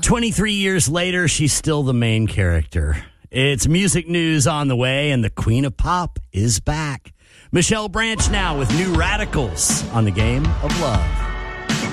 23 years later, she's still the main character. It's music news on the way, and the Queen of Pop is back. Michelle Branch now with New Radicals on the Game of Love.